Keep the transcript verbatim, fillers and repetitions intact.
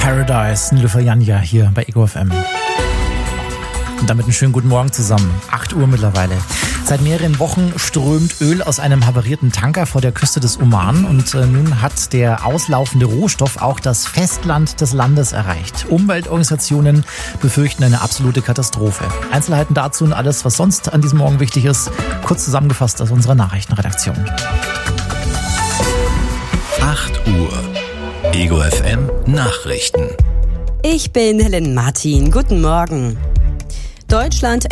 Paradise, Nilüfer Yanya hier bei Ego F M. Und damit einen schönen guten Morgen zusammen. acht Uhr mittlerweile. Seit mehreren Wochen strömt Öl aus einem havarierten Tanker vor der Küste des Oman und äh, nun hat der auslaufende Rohstoff auch das Festland des Landes erreicht. Umweltorganisationen befürchten eine absolute Katastrophe. Einzelheiten dazu und alles, was sonst an diesem Morgen wichtig ist, kurz zusammengefasst aus unserer Nachrichtenredaktion. acht Uhr. Ego F M Nachrichten. Ich bin Helen Martin. Guten Morgen. Deutschland